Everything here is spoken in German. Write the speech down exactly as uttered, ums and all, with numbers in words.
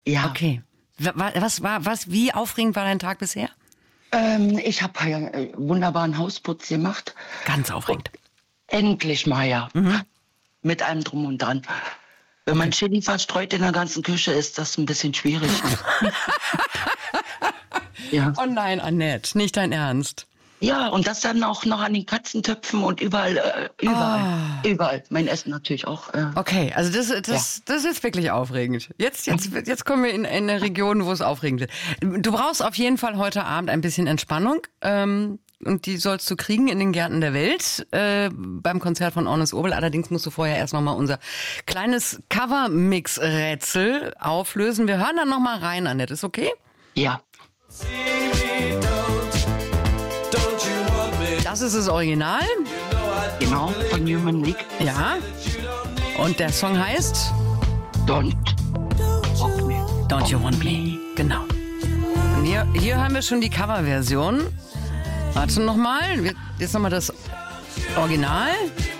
Ja. Okay. Was war, was, wie aufregend war dein Tag bisher? Ähm, ich habe einen äh, wunderbaren Hausputz gemacht. Ganz aufregend. Endlich mal, ja. Mhm. Mit allem Drum und Dran. Wenn man Chili verstreut in der ganzen Küche, ist das ein bisschen schwierig. Ja. Oh nein, Annette, nicht dein Ernst. Ja, und das dann auch noch an den Katzentöpfen und überall, äh, überall, Ah. überall. Mein Essen natürlich auch. Äh. Okay, also das, das, das ist wirklich aufregend. Jetzt, jetzt, jetzt kommen wir in, in eine Region, wo es aufregend ist. Du brauchst auf jeden Fall heute Abend ein bisschen Entspannung. Ähm, und die sollst du kriegen in den Gärten der Welt äh, beim Konzert von Ornes Obel. Allerdings musst du vorher erst noch mal unser kleines Cover-Mix-Rätsel auflösen. Wir hören dann noch mal rein, Annette. Ist okay? Ja. Das ist das Original. Genau, von Human League. Ja. Und der Song heißt Don't Rock Me. Don't You Want Me. Genau. Und hier, hier haben wir schon die Coverversion. Warte noch mal. Jetzt noch mal das Original.